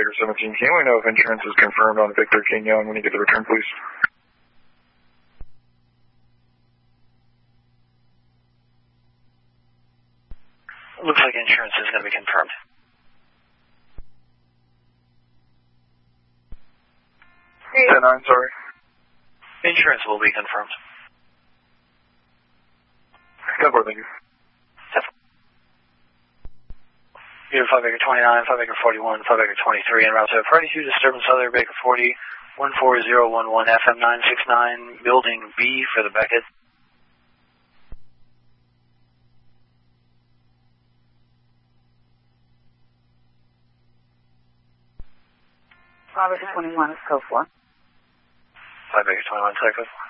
Baker 17. Can we know if insurance is confirmed on Victor King Young when you get the return, please? Looks like insurance is going to be confirmed. 10-9, sorry. Insurance will be confirmed. 10-4, thank you. 5 Baker 29, 5 Baker 41, 5 Baker 23, and route 32, disturbance other Baker 40, 14011, FM 969, building B for the Beckett. Baker 21 is code 4. 5 Baker 21, cycle.